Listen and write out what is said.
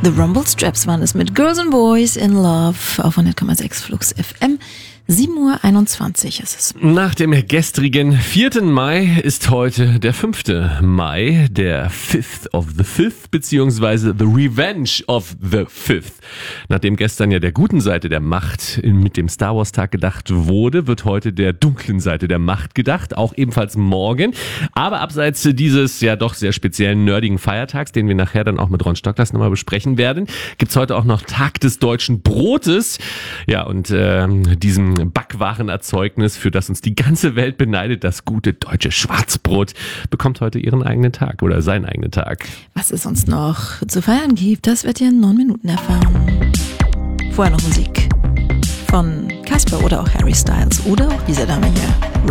The Rumble Straps waren es mit Girls and Boys in Love auf 100,6 Flux FM. 7:21 ist es. Nach dem gestrigen 4. Mai ist heute der 5. Mai, der 5th of the 5th, beziehungsweise The Revenge of the 5th. Nachdem gestern ja der guten Seite der Macht mit dem Star Wars Tag gedacht wurde, wird heute der dunklen Seite der Macht gedacht, auch ebenfalls morgen. Aber abseits dieses ja doch sehr speziellen, nerdigen Feiertags, den wir nachher dann auch mit Ron Stocklas nochmal besprechen werden, gibt's heute auch noch Tag des deutschen Brotes. Ja, und diesem Backwarenerzeugnis, für das uns die ganze Welt beneidet, das gute deutsche Schwarzbrot, bekommt heute ihren eigenen Tag oder seinen eigenen Tag. Was es sonst noch zu feiern gibt, das wird ihr in 9 Minuten erfahren. Vorher noch Musik von Casper oder auch Harry Styles oder auch dieser Dame hier,